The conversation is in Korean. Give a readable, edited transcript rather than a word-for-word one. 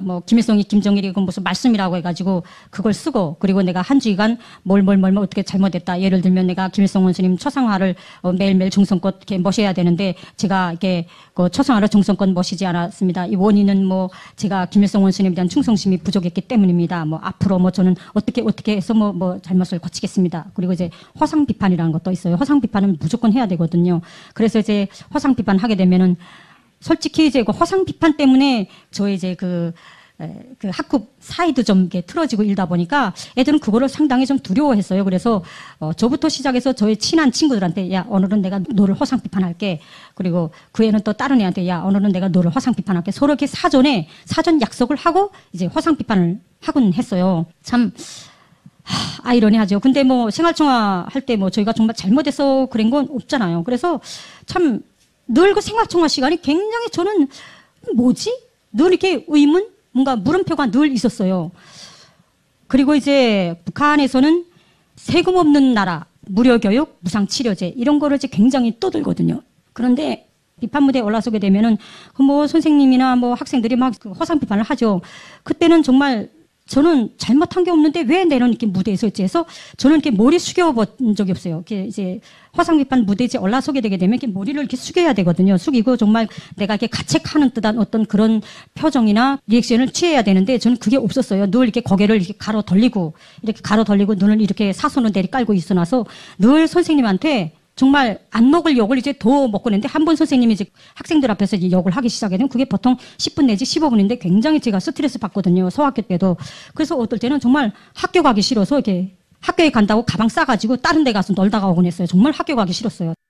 뭐 김일성이 김정일이 그 무슨 말씀이라고 해가지고 그걸 쓰고 그리고 내가 한 주간 뭘 어떻게 잘못했다. 예를 들면 내가 김일성 원수님 초상화를 매일매일 정성껏 이렇게 모셔야 되는데 제가 이렇게 그 초상화를 정성껏 모시지 않았습니다. 이 원인은 뭐 제가 김일성 원수님에 대한 충성심이 부족했기 때문입니다. 뭐 앞으로 뭐 저는 어떻게 해서 뭐 잘못을 고치겠습니다. 그리고 이제 허상 비판이라는 것도 있어요. 허상 비판은 무조건 해야 되거든요. 그래서 이제 허상 비판하게 되면은 솔직히 이제 그 허상 비판 때문에 저의 이제 그 학급 사이도 좀 이렇게 틀어지고 이러다 보니까 애들은 그거를 상당히 좀 두려워했어요. 그래서 저부터 시작해서 저의 친한 친구들한테 야 오늘은 내가 너를 허상 비판할게. 그리고 그 애는 또 다른 애한테 야 오늘은 내가 너를 허상 비판할게. 서로 이렇게 사전 약속을 하고 이제 허상 비판을 하곤 했어요. 참 아이러니하죠. 근데 뭐 생활청화 할 때 뭐 저희가 정말 잘못해서 그런 건 없잖아요. 그래서 참 늘 그 생활청화 시간이 굉장히 저는 뭐지? 늘 이렇게 의문? 뭔가 물음표가 늘 있었어요. 그리고 이제 북한에서는 세금 없는 나라, 무료교육, 무상치료제 이런 거를 이제 굉장히 떠들거든요. 그런데 비판 무대에 올라서게 되면은 뭐 선생님이나 뭐 학생들이 막 허상 비판을 하죠. 그때는 정말 저는 잘못한 게 없는데 왜 내는 이렇게 무대에 서 있지 해서 저는 이렇게 머리 숙여본 적이 없어요. 이렇게 이제 허상 비판 무대에 올라서게 되게 되면 이렇게 머리를 이렇게 숙여야 되거든요. 숙이고 정말 내가 이렇게 가책하는 듯한 어떤 그런 표정이나 리액션을 취해야 되는데 저는 그게 없었어요. 늘 이렇게 고개를 이렇게 가로 돌리고 눈을 이렇게 사선으로 내리깔고 있어놔서 늘 선생님한테 정말 안 먹을 욕을 이제 더 먹고 있는데 한 번 선생님이 이제 학생들 앞에서 이제 욕을 하기 시작하면 그게 보통 10분 내지 15분인데 굉장히 제가 스트레스 받거든요. 소학교 때도. 그래서 어떨 때는 정말 학교 가기 싫어서 이렇게 학교에 간다고 가방 싸가지고 다른 데 가서 놀다가 오곤 했어요. 정말 학교 가기 싫었어요.